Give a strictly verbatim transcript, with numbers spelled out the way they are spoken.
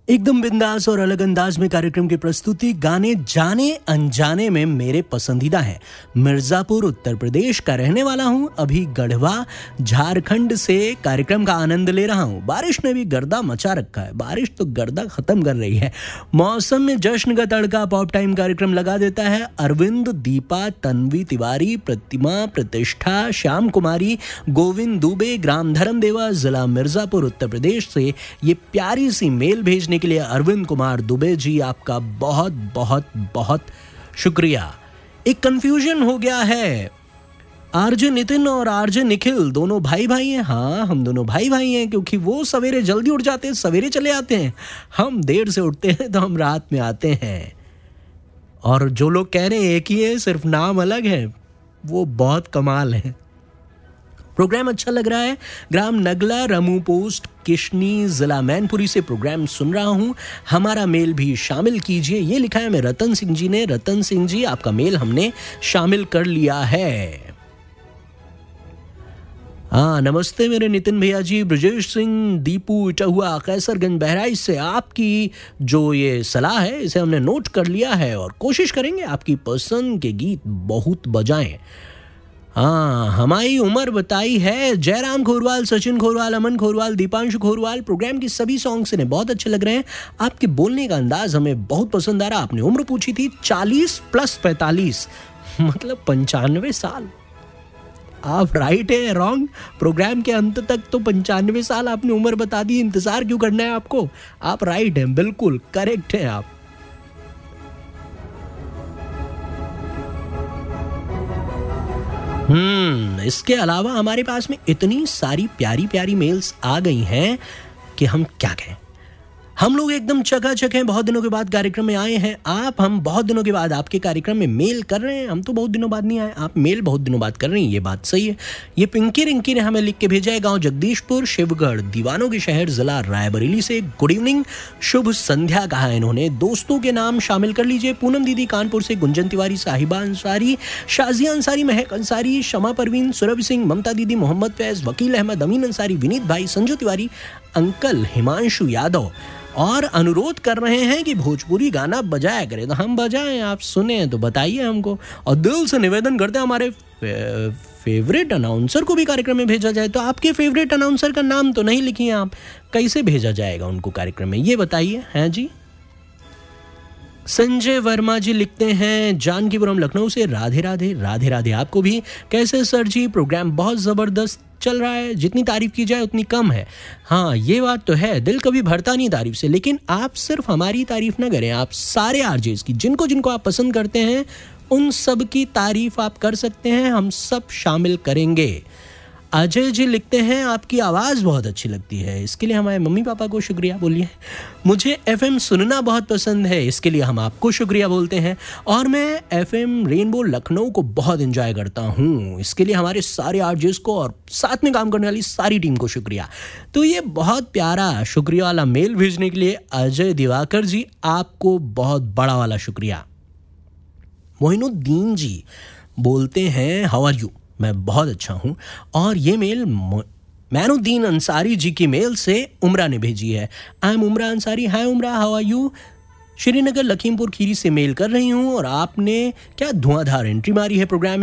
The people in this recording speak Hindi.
एकदम बिंदास और अलग अंदाज में कार्यक्रम की प्रस्तुति गाने जाने अनजाने में मेरे पसंदीदा है। मिर्जापुर उत्तर प्रदेश का रहने वाला हूँ, अभी गढ़वा झारखंड से कार्यक्रम का आनंद ले रहा हूँ। बारिश ने भी गर्दा मचा रखा है, बारिश तो गर्दा खत्म कर रही है। मौसम में जश्न का तड़का पॉप टाइम कार्यक्रम लगा देता है। अरविंद, दीपा, तन्वी तिवारी, प्रतिमा, प्रतिष्ठा, श्याम कुमारी, गोविंद दुबे, ग्राम धर्मदेवा, जिला मिर्जापुर उत्तर प्रदेश से ये प्यारी सी मेल भेजने के लिए अरविंद कुमार दुबे जी, आपका बहुत बहुत बहुत शुक्रिया। एक कंफ्यूजन हो गया है, आरजे नितिन और आरजे निखिल दोनों भाई भाई हैं। हाँ, हम दोनों भाई भाई हैं, क्योंकि वो सवेरे जल्दी उठ जाते हैं, सवेरे चले आते हैं। हम देर से उठते हैं तो हम रात में आते हैं। और जो लोग कह रहे हैं एक ही है, सिर्फ नाम अलग है, वो बहुत कमाल है। प्रोग्राम अच्छा लग रहा है। ग्राम नगला, रमू पोस्ट, किशनी, जिला मैनपुरी से प्रोग्राम सुन रहा हूँ, हमारा मेल भी शामिल कीजिए। ये लिखा है मैं रतन सिंह जी ने। रतन सिंह जी, आपका मेल हमने शामिल कर लिया है। हाँ, नमस्ते मेरे नितिन भैया जी। ब्रजेश सिंह, दीपू इटहुआ, कैसरगंज बहराइच से आपकी जो ये सलाह है इसे हमने नोट कर लिया है और कोशिश करेंगे आपकी पसंद के गीत बहुत बजाएं। हाँ, हमारी उम्र बताई है। जयराम खोरवाल, सचिन खोरवाल, अमन खोरवाल, दीपांशु खोरवाल, प्रोग्राम की सभी सॉन्ग्स इन्हें बहुत अच्छे लग रहे हैं। आपके बोलने का अंदाज हमें बहुत पसंद आ रहा। आपने उम्र पूछी थी चालीस प्लस पैंतालीस, मतलब पंचानवे साल। आप राइट है, रॉन्ग? प्रोग्राम के अंत तक तो पंचानवे साल आपने उम्र बता दी, इंतजार क्यों करना है आपको? आप राइट हैं, बिल्कुल करेक्ट है आप। हम्म इसके अलावा हमारे पास में इतनी सारी प्यारी प्यारी मेल्स आ गई हैं कि हम क्या कहें। हम लोग एकदम चकाचक हैं, बहुत दिनों के बाद कार्यक्रम में आए हैं आप। हम बहुत दिनों के बाद आपके कार्यक्रम में मेल कर रहे हैं। हम तो बहुत दिनों बाद नहीं आए, आप मेल बहुत दिनों बाद कर रही हैं, ये बात सही है। ये पिंकी रिंकी ने हमें लिख के भेजा है, गांव जगदीशपुर, शिवगढ़, दीवानों के शहर, जिला रायबरेली से। गुड इवनिंग, शुभ संध्या कहा इन्होंने। दोस्तों के नाम शामिल कर लीजिए। पूनम दीदी कानपुर से, गुंजन तिवारी, साहिबा अंसारी, शाजिया अंसारी, महक अंसारी, शमा परवीन, सुरभ सिंह, ममता दीदी, मोहम्मद फैज, वकील अहमद, अमीन अंसारी, विनीत भाई, संजू तिवारी, अंकल हिमांशु यादव, और अनुरोध कर रहे हैं कि भोजपुरी गाना बजाया करें। तो हम बजाएं, आप सुने तो बताइए हमको। और दिल से निवेदन करते हैं हमारे फे, फेवरेट अनाउंसर को भी कार्यक्रम में भेजा जाए। तो आपके फेवरेट अनाउंसर का नाम तो नहीं लिखिए आप, कैसे भेजा जाएगा उनको कार्यक्रम में, ये बताइए। हैं जी? संजय वर्मा जी लिखते हैं जानकीपुरम लखनऊ से, राधे राधे। राधे राधे आपको भी। कैसे सर जी, प्रोग्राम बहुत ज़बरदस्त चल रहा है, जितनी तारीफ की जाए उतनी कम है। हाँ, ये बात तो है, दिल कभी भरता नहीं तारीफ से। लेकिन आप सिर्फ हमारी तारीफ ना करें, आप सारे आरजेस की, जिनको जिनको आप पसंद करते हैं उन सब की तारीफ आप कर सकते हैं, हम सब शामिल करेंगे। अजय जी लिखते हैं आपकी आवाज़ बहुत अच्छी लगती है, इसके लिए हमारे मम्मी पापा को शुक्रिया बोलिए। मुझे एफएम सुनना बहुत पसंद है, इसके लिए हम आपको शुक्रिया बोलते हैं। और मैं एफएम रेनबो लखनऊ को बहुत एंजॉय करता हूँ, इसके लिए हमारे सारे आरजेस को और साथ में काम करने वाली सारी टीम को शुक्रिया। तो ये बहुत प्यारा शुक्रिया वाला मेल भेजने के लिए अजय दिवाकर जी, आपको बहुत बड़ा वाला शुक्रिया। मोइनुद्दीन जी बोलते हैं हाउ आर यू, मैं बहुत अच्छा हूँ। और ये मेल मैनुद्दीन अंसारी जी की मेल से उमरा ने भेजी है। आई एम उमरा अंसारी, हाय उमरा, how are you. Srinagar Lakhimpur Kheri से मेल कर रही हूँ और आपने क्या धुआंधार एंट्री मारी है प्रोग्राम में।